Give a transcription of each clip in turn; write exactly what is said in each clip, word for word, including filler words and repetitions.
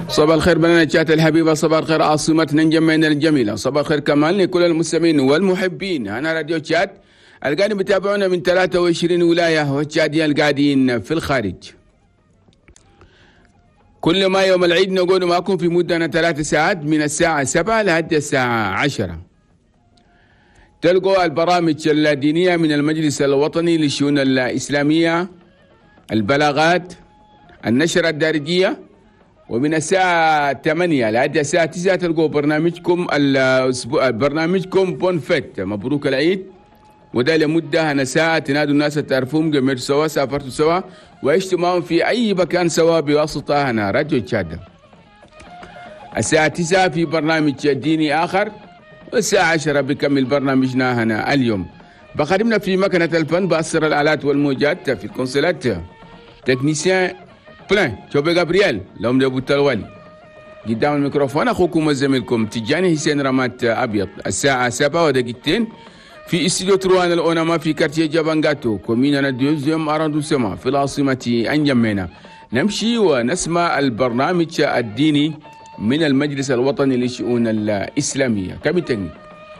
صباح الخير بناتي الحبيبة، صباح الخير عاصمتنا جمعنا الجميلة، صباح الخير كمان لكل المستمعين والمحبين. أنا راديو تشاد القاعدين بتابعونا من ثلاثة وعشرين ولاية والتشاديين القاعدين في الخارج. كل ما يوم العيد نقول معكم في مدة ثلاث ساعات من الساعة سبعة لحد الساعة عشرة. تلقوا البرامج الدينية من المجلس الوطني للشؤون الإسلامية، البلاغات، النشرة الدارجية، ومن الساعة ثمانية لحد الساعة تسعة تلقوا برنامجكم الأسبوع برنامجكم بونفيت مبروك العيد، وده لمدة أنا ساعة تنادوا الناس تعرفون جمعتوا سوا سافرتوا سوا واجتمعوا في أي مكان سوا بواسطة هنا راديو تشاد. الساعة تسعة في برنامج ديني آخر، والساعة عشرة بكمل برنامجنا هنا اليوم. بخدمنا في مكنة الفن بأسر الآلات والموجات في الكونسولات تكنيسيان بلان شوبي جابرييل لهم لابو التلوالي. قدام الميكروفون أخوكم وزميلكم تجاني حسين رمات أبيض. الساعة سبعة ودقيقتين في استوديو تروان الأوناما في كارتيه جابانغاتو كومينا دوزيوم أراندوسما في العاصمة أنجمينا. نمشي ونسمع البرنامج الديني من المجلس الوطني للشؤون الإسلامية. كم تكنيك.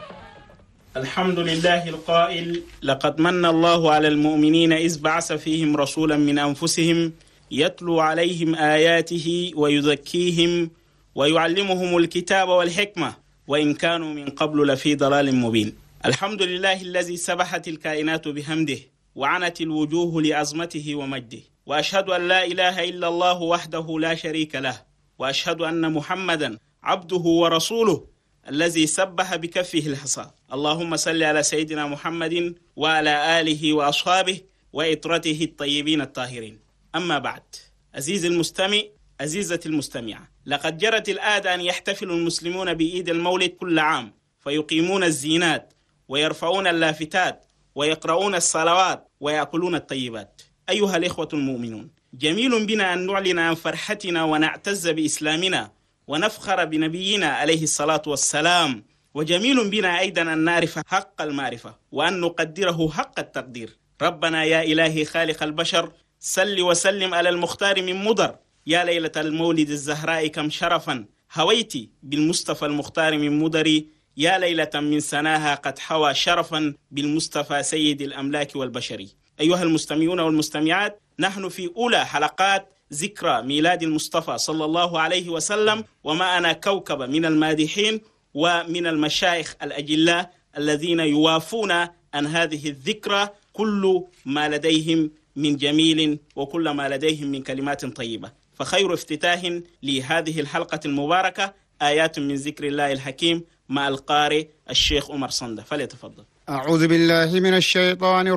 الحمد لله القائل: لقد من الله على المؤمنين إذ بعث فيهم رسولا من أنفسهم يتلو عليهم آياته ويزكيهم ويعلمهم الكتاب والحكمة وإن كانوا من قبل لفي ضلال مبين. الحمد لله الذي سبحت الكائنات بحمده وعنت الوجوه لعظمته ومجده، وأشهد أن لا إله إلا الله وحده لا شريك له، وأشهد أن محمدا عبده ورسوله الذي سبح بكفه الحصى. اللهم صل على سيدنا محمد وعلى آله وأصحابه وإطرته الطيبين الطاهرين. أما بعد، عزيز المستمع، عزيزة المستمعة، لقد جرت العادة أن يحتفل المسلمون بعيد المولد كل عام، فيقيمون الزينات ويرفعون اللافتات ويقرؤون الصلوات ويأكلون الطيبات. أيها الإخوة المؤمنون، جميل بنا أن نعلن عن فرحتنا ونعتز بإسلامنا ونفخر بنبينا عليه الصلاة والسلام، وجميل بنا أيضا أن نعرف حق المعرفة وأن نقدره حق التقدير. ربنا يا إلهي خالق البشر، صل وسلم على المختار من مضر. يا ليلة المولد الزهراء كم شرفا هويتي بالمصطفى المختار من مضري. يا ليلة من سناها قد حوى شرفا بالمصطفى سيد الأملاك والبشري. أيها المستمعون والمستمعات، نحن في أولى حلقات ذكرى ميلاد المصطفى صلى الله عليه وسلم، ومعنا كوكب من المادحين ومن المشايخ الأجلاء الذين يوافون عن هذه الذكرى كل ما لديهم من جميل وكل ما لديهم من كلمات طيبة. فخير افتتاح لهذه الحلقة المباركة آيات من ذكر الله الحكيم مع القارئ الشيخ عمر صندة، فليتفضل. أعوذ بالله من الشيطان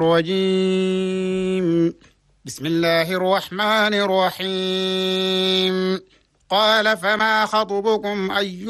الرجيم. بسم الله الرحمن الرحيم. قال فما خطبكم أيها